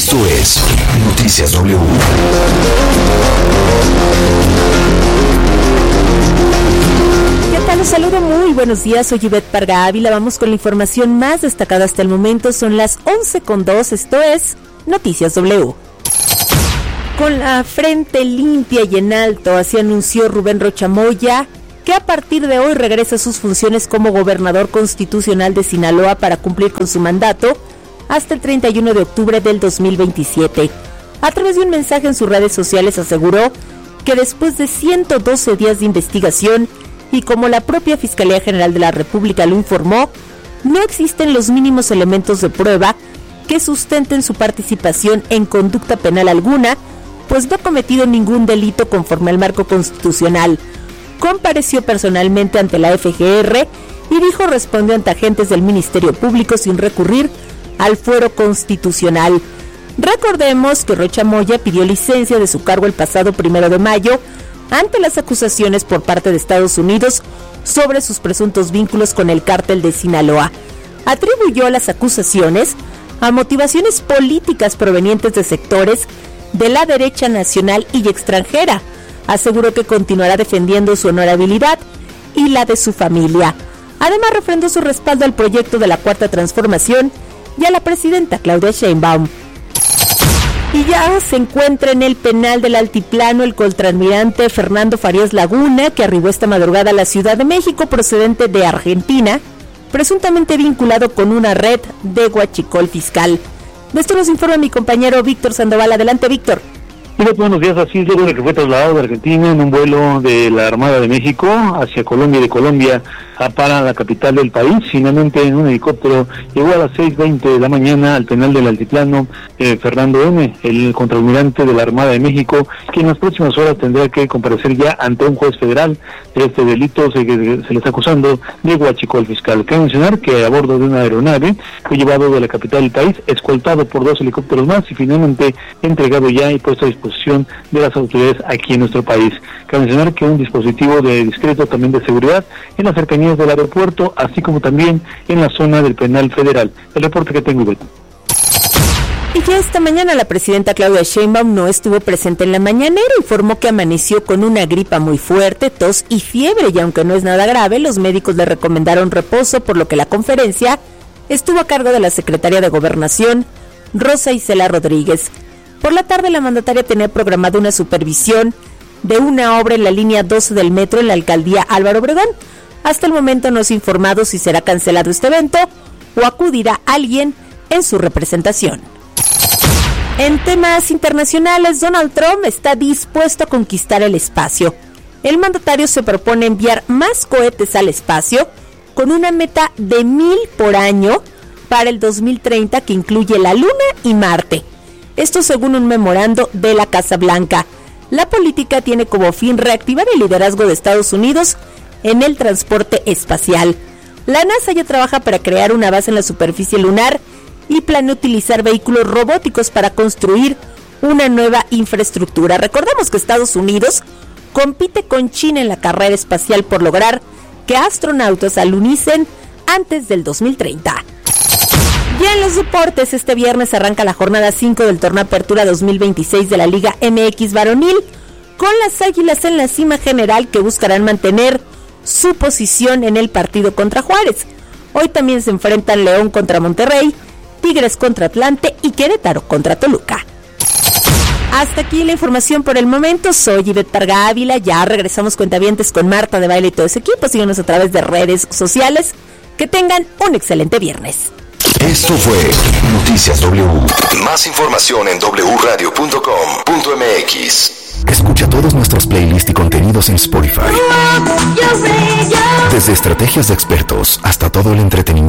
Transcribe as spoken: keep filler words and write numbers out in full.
Esto es Noticias W. ¿Qué tal? Los saludo, muy buenos días, soy Ivette Parga Ávila. Vamos con la información más destacada hasta el momento. Son las once con dos, esto es Noticias W. Con la frente limpia y en alto, así anunció Rubén Rocha Moya, que a partir de hoy regresa a sus funciones como gobernador constitucional de Sinaloa para cumplir con su mandato hasta el treinta y uno de octubre del dos mil veintisiete. A través de un mensaje en sus redes sociales aseguró que después de ciento doce días de investigación y como la propia Fiscalía General de la República lo informó, no existen los mínimos elementos de prueba que sustenten su participación en conducta penal alguna, pues no ha cometido ningún delito conforme al marco constitucional. Compareció personalmente ante la F G R y dijo respondió ante agentes del Ministerio Público sin recurrir al fuero constitucional. Recordemos que Rocha Moya pidió licencia de su cargo el pasado primero de mayo ante las acusaciones por parte de Estados Unidos sobre sus presuntos vínculos con el cártel de Sinaloa. Atribuyó las acusaciones a motivaciones políticas provenientes de sectores de la derecha nacional y extranjera. Aseguró que continuará defendiendo su honorabilidad y la de su familia. Además, refrendó su respaldo al proyecto de la Cuarta Transformación y a la presidenta Claudia Sheinbaum. Y ya se encuentra en el penal del Altiplano el contraalmirante Fernando Farías Laguna, que arribó esta madrugada a la Ciudad de México procedente de Argentina, presuntamente vinculado con una red de huachicol fiscal. De esto nos informa mi compañero Víctor Sandoval. Adelante, Víctor. Muy buenos días. Así es, luego de que fue trasladado de Argentina en un vuelo de la Armada de México hacia Colombia y de Colombia a para la capital del país. Finalmente, en un helicóptero, llegó a las seis veinte de la mañana al penal del Altiplano eh, Fernando M., el contraalmirante de la Armada de México, que en las próximas horas tendrá que comparecer ya ante un juez federal de este delito se, se le está acusando de huachicol fiscal. Cabe mencionar que a bordo de una aeronave fue llevado de la capital del país, escoltado por dos helicópteros más y finalmente entregado ya y puesto a disposición de las autoridades aquí en nuestro país. Cabe mencionar que un dispositivo de discreto también de seguridad en las cercanías del aeropuerto, así como también en la zona del penal federal. El reporte que tengo, Beto. Y ya esta mañana la presidenta Claudia Sheinbaum no estuvo presente en la mañanera. Informó que amaneció con una gripa muy fuerte, tos y fiebre, y aunque no es nada grave, los médicos le recomendaron reposo, por lo que la conferencia estuvo a cargo de la secretaria de Gobernación, Rosa Isela Rodríguez. Por la tarde, la mandataria tenía programada una supervisión de una obra en la línea doce del metro en la alcaldía Álvaro Obregón. Hasta el momento no se ha informado si será cancelado este evento o acudirá alguien en su representación. En temas internacionales, Donald Trump está dispuesto a conquistar el espacio. El mandatario se propone enviar más cohetes al espacio con una meta de mil por año para el dos mil treinta que incluye la Luna y Marte. Esto según un memorando de la Casa Blanca. La política tiene como fin reactivar el liderazgo de Estados Unidos en el transporte espacial. La NASA ya trabaja para crear una base en la superficie lunar y planea utilizar vehículos robóticos para construir una nueva infraestructura. Recordemos que Estados Unidos compite con China en la carrera espacial por lograr que astronautas alunicen antes del dos mil treinta. Ya en los deportes, este viernes arranca la jornada cinco del Torneo Apertura dos mil veintiséis de la Liga M X Varonil, con las Águilas en la cima general que buscarán mantener su posición en el partido contra Juárez. Hoy también se enfrentan León contra Monterrey, Tigres contra Atlante y Querétaro contra Toluca. Hasta aquí la información por el momento. Soy Ivette Parga Ávila. Ya regresamos cuentavientes con Marta de Baile y todo ese equipo. Síganos a través de redes sociales. Que tengan un excelente viernes. Esto fue Noticias W. Más información en doble u radio punto com punto m x. Escucha todos nuestros playlists y contenidos en Spotify. Desde estrategias de expertos hasta todo el entretenimiento.